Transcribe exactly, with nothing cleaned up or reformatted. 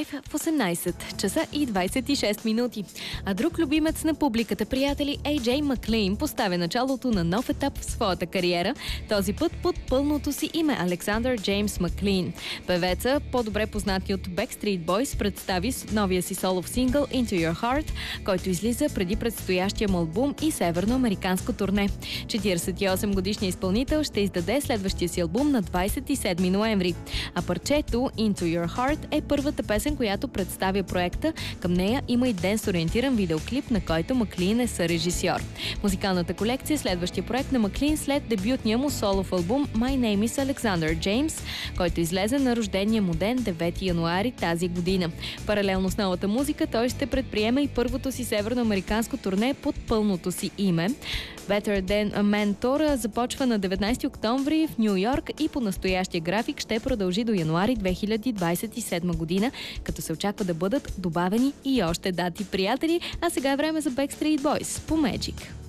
Live в осемнайсет часа и двайсет и шест минути. А друг любимец на публиката, приятели, Ей Джей Маклейн, поставя началото на нов етап в своята кариера, този път под пълното си име Александър Джеймс Маклейн. Певеца, по-добре познати от Backstreet Boys, представи новия си солов сингъл Into Your Heart, който излиза преди предстоящия му албум и северноамериканско турне. четирийсет и осем годишният изпълнител ще издаде следващия си албум на двайсет и седми ноември. А парчето Into Your Heart е първата песен, която представя проекта. Към нея има и денс-ориентиран видеоклип, на който Маклейн е сърежисьор. Музикалната колекция е следващия проект на Маклейн след дебютния му солов албум My Name is Alexander James, който излезе на рождения му ден девети януари тази година. Паралелно с новата музика той ще предприеме и първото си северноамериканско турне под пълното си име. Better Than a Mentor започва на деветнайсети октомври в Ню Йорк и по настоящия график ще продължи до януари две хиляди двайсет и седма година, като се очаква да бъдат добавени и още дати, приятели. А сега е време за Backstreet Boys по Magic.